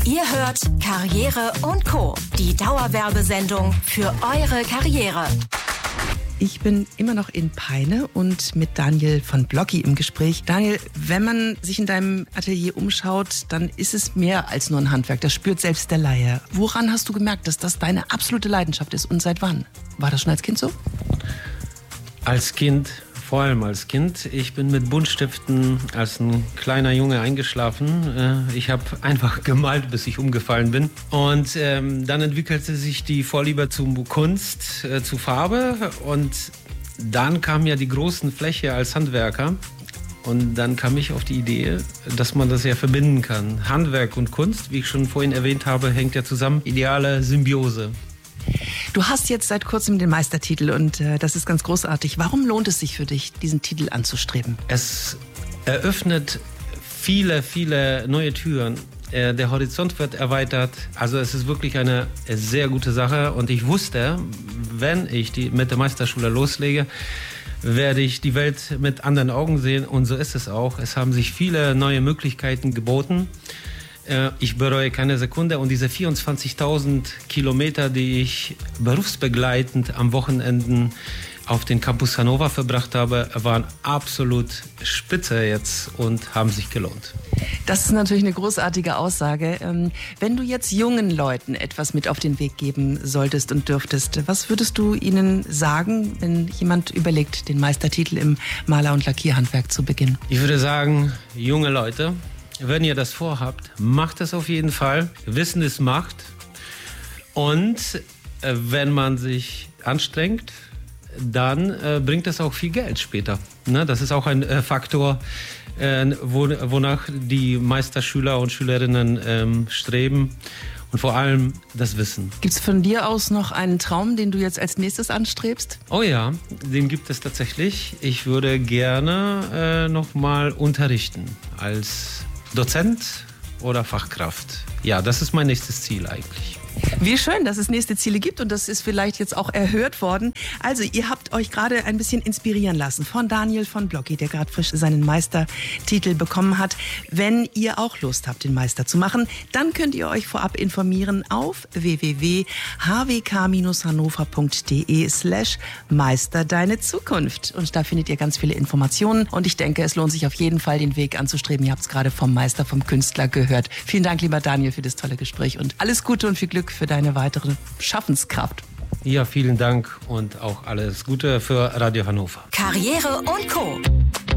Ihr hört Karriere und Co., die Dauerwerbesendung für eure Karriere. Ich bin immer noch in Peine und mit Daniel von Blocki im Gespräch. Daniel, wenn man sich in deinem Atelier umschaut, dann ist es mehr als nur ein Handwerk. Das spürt selbst der Laie. Woran hast du gemerkt, dass das deine absolute Leidenschaft ist und seit wann? War das schon als Kind so? Als Kind, vor allem als Kind. Ich bin mit Buntstiften als ein kleiner Junge eingeschlafen. Ich habe einfach gemalt, bis ich umgefallen bin. Und dann entwickelte sich die Vorliebe zu Kunst, zu Farbe. Und dann kam ja die großen Fläche als Handwerker. Und dann kam ich auf die Idee, dass man das ja verbinden kann. Handwerk und Kunst, wie ich schon vorhin erwähnt habe, hängt ja zusammen. Ideale Symbiose. Du hast jetzt seit kurzem den Meistertitel und das ist ganz großartig. Warum lohnt es sich für dich, diesen Titel anzustreben? Es eröffnet viele, viele neue Türen. Der Horizont wird erweitert. Also es ist wirklich eine sehr gute Sache. Und ich wusste, wenn ich mit der Meisterschule loslege, werde ich die Welt mit anderen Augen sehen. Und so ist es auch. Es haben sich viele neue Möglichkeiten geboten. Ich bereue keine Sekunde und diese 24.000 Kilometer, die ich berufsbegleitend am Wochenenden auf den Campus Hannover verbracht habe, waren absolut spitze jetzt und haben sich gelohnt. Das ist natürlich eine großartige Aussage. Wenn du jetzt jungen Leuten etwas mit auf den Weg geben solltest und dürftest, was würdest du ihnen sagen, wenn jemand überlegt, den Meistertitel im Maler- und Lackierhandwerk zu beginnen? Ich würde sagen, junge Leute, wenn ihr das vorhabt, macht es auf jeden Fall. Wissen ist Macht. Und wenn man sich anstrengt, dann bringt es auch viel Geld später. Ne? Das ist auch ein Faktor, wonach die Meisterschüler und Schülerinnen streben. Und vor allem das Wissen. Gibt es von dir aus noch einen Traum, den du jetzt als nächstes anstrebst? Oh ja, den gibt es tatsächlich. Ich würde gerne noch mal unterrichten als Dozent oder Fachkraft. Ja, das ist mein nächstes Ziel eigentlich. Wie schön, dass es nächste Ziele gibt und das ist vielleicht jetzt auch erhört worden. Also ihr habt euch gerade ein bisschen inspirieren lassen von Daniel von Blocki, der gerade frisch seinen Meistertitel bekommen hat. Wenn ihr auch Lust habt, den Meister zu machen, dann könnt ihr euch vorab informieren auf www.hwk-hannover.de/Meister deine Zukunft. Und da findet ihr ganz viele Informationen und ich denke, es lohnt sich auf jeden Fall, den Weg anzustreben. Ihr habt es gerade vom Meister, vom Künstler gehört. Vielen Dank, lieber Daniel, für das tolle Gespräch und alles Gute und viel Glück für deine weitere Schaffenskraft. Ja, vielen Dank und auch alles Gute für Radio Hannover. Karriere und Co.